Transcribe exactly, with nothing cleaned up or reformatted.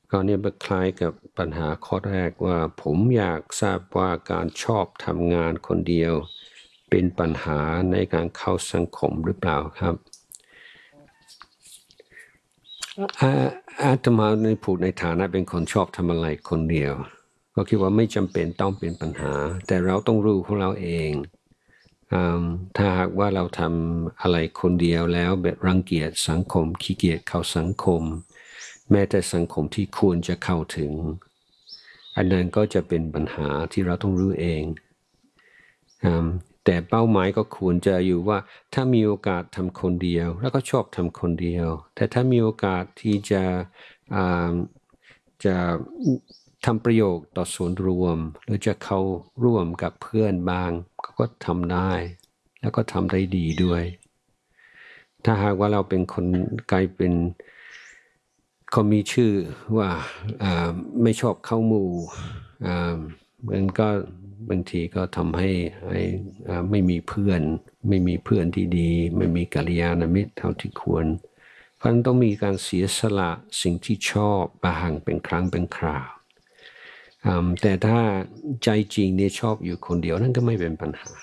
ก็เนี่ยคล้ายกับปัญหาข้อแรกว่าผมอยากทราบว่าการชอบทำงานคนเดียวเป็นปัญหาในการเข้าสังคมหรือเปล่าครับอาอาตมาในพูดในฐานะเป็นคนชอบทำอะไรคนเดียวก็คิดว่าไม่จำเป็นต้องเป็นปัญหาแต่เราต้องรู้ของเราเองถ้าหากว่าเราทำอะไรคนเดียวแล้วแบบรังเกียจสังคมขี้เกียจเข้าสังคมแม้แต่สังคมที่ควรจะเข้าถึงอันนั้นก็จะเป็นปัญหาที่เราต้องรู้เองแต่เป้าหมายก็ควรจะอยู่ว่าถ้ามีโอกาสทำคนเดียวแล้วก็ชอบทำคนเดียวแต่ถ้ามีโอกาสที่จะจะทำประโยชน์ต่อส่วนรวมหรือจะเข้าร่วมกับเพื่อนบางก็ทำได้แล้วก็ทำได้ดีด้วยถ้าหากว่าเราเป็นคนกลายเป็นเขามีชื่อว่าไม่ชอบเข้าหมู่มันก็บางทีก็ทำให้ไม่มีเพื่อนไม่มีเพื่อนที่ดีไม่มีกัลยาณมิตรเท่าที่ควรเพราะฉะนั้นต้องมีการเสียสละสิ่งที่ชอบบางเป็นครั้งเป็นคราวแต่ถ้าใจจริงเนี่ยชอบอยู่คนเดียวนั่นก็ไม่เป็นปัญหา